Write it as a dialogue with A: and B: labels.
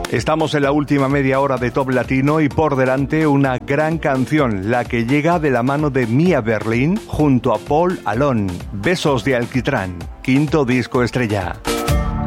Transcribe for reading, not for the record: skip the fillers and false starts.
A: Estamos en la última media hora de Top Latino y por delante una gran canción, la que llega de la mano de Mia Berlin junto a Paul Alone. Besos de Alquitrán, quinto disco estrella.